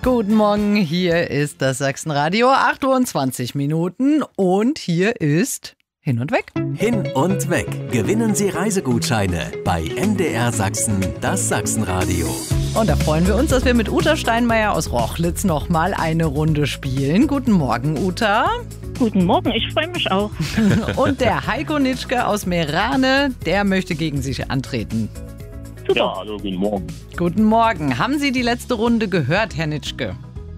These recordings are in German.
Guten Morgen, hier ist das Sachsenradio, 8:20 und hier ist Hin und Weg. Hin und Weg. Gewinnen Sie Reisegutscheine bei MDR Sachsen, das Sachsenradio. Und da freuen wir uns, dass wir mit Uta Steinmeier aus Rochlitz nochmal eine Runde spielen. Guten Morgen, Uta. Guten Morgen, ich freue mich auch. Und der Heiko Nitschke aus Meerane, der möchte gegen sich antreten. Super. Ja, hallo, guten Morgen. Guten Morgen. Haben Sie die letzte Runde gehört, Herr Nitschke?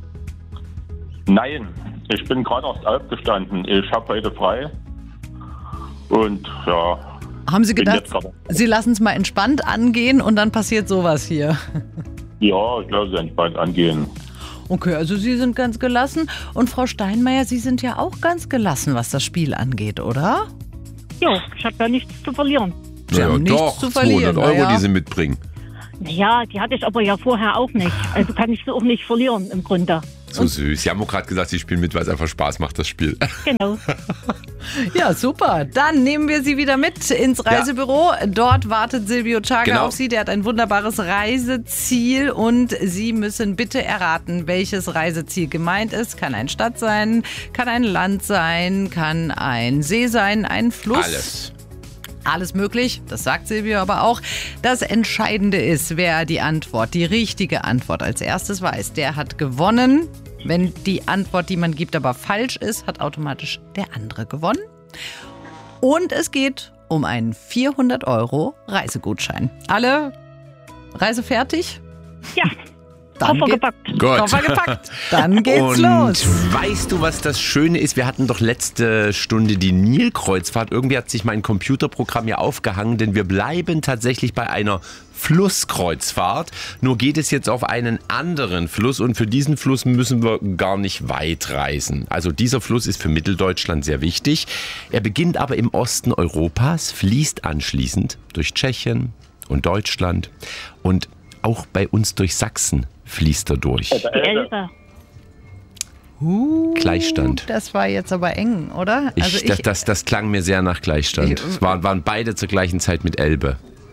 Nein, ich bin gerade erst aufgestanden. Ich habe heute frei. Und ja. Haben Sie bin gedacht, jetzt gerade- Sie lassen es mal entspannt angehen und dann passiert sowas hier? Ja, ich glaube, es entspannt angehen. Okay, also Sie sind ganz gelassen. Und Frau Steinmeier, Sie sind ja auch ganz gelassen, was das Spiel angeht, oder? Ja, ich habe ja nichts zu verlieren. Sie haben nichts doch, zu verlieren, 200 Euro, naja. die Sie mitbringen. Naja, die hatte ich aber ja vorher auch nicht. Also kann ich sie auch nicht verlieren im Grunde. So süß. Sie haben auch gerade gesagt, Sie spielen mit, weil es einfach Spaß macht, das Spiel. Genau. Ja, super. Dann nehmen wir Sie wieder mit ins Reisebüro. Dort wartet Silvio Chaga Genau. auf Sie. Der hat ein wunderbares Reiseziel und Sie müssen bitte erraten, welches Reiseziel gemeint ist. Kann eine Stadt sein, kann ein Land sein, kann ein See sein, ein Fluss. Alles. Alles möglich, das sagt Silvio aber auch. Das Entscheidende ist, wer die richtige Antwort als erstes weiß, der hat gewonnen. Wenn die Antwort, die man gibt, aber falsch ist, hat automatisch der andere gewonnen. Und es geht um einen 400 Euro Reisegutschein. Alle reisefertig? Ja, Dann Koffer geht- gepackt. Gut. Koffer gepackt. Dann geht's Und los. weißt du, was das Schöne ist? Wir hatten doch letzte Stunde die Nilkreuzfahrt. Irgendwie hat sich mein Computerprogramm ja aufgehangen, denn wir bleiben tatsächlich bei einer Flusskreuzfahrt. Nur geht es jetzt auf einen anderen Fluss und für diesen Fluss müssen wir gar nicht weit reisen. Also dieser Fluss ist für Mitteldeutschland sehr wichtig. Er beginnt aber im Osten Europas, fließt anschließend durch Tschechien und Deutschland und auch bei uns durch Sachsen fließt er durch. Die Elbe. Gleichstand. Das war jetzt aber eng, oder? Das klang mir sehr nach Gleichstand. Ich- Es waren beide zur gleichen Zeit mit Elbe.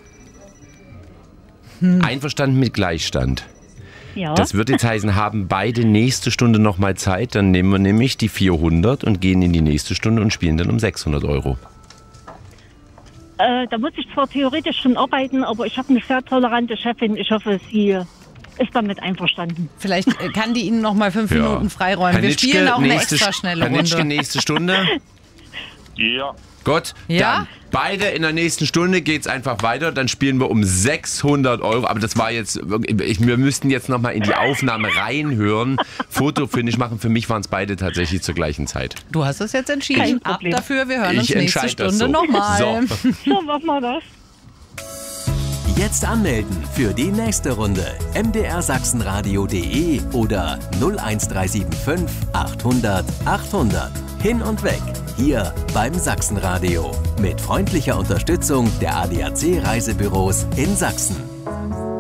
Einverstanden mit Gleichstand. Ja. Das wird jetzt heißen, haben beide nächste Stunde nochmal Zeit. Dann nehmen wir nämlich die 400 und gehen in die nächste Stunde und spielen dann um 600 Euro. Da muss ich zwar theoretisch schon arbeiten, aber ich habe eine sehr tolerante Chefin. Ich hoffe, sie ist damit einverstanden. Vielleicht kann die Ihnen noch mal 5 Minuten freiräumen. Wir spielen auch eine extra schnelle Herr Nitschke, Runde. nächste Stunde. Ja, Gut, Ja? dann beide in der nächsten Stunde geht's einfach weiter. Dann spielen wir um 600 Euro. Aber das war jetzt, wir müssten jetzt nochmal in die Aufnahme reinhören, Fotofinish machen. Für mich waren es beide tatsächlich zur gleichen Zeit. Du hast es jetzt entschieden. Kein Ab Problem. dafür, wir hören uns Ich nächste entscheide das Stunde so. nochmal. So. So, machen wir das. Jetzt anmelden für die nächste Runde. mdrsachsenradio.de oder 01375 800 800. Hin und Weg. Hier beim Sachsenradio. Mit freundlicher Unterstützung der ADAC Reisebüros in Sachsen.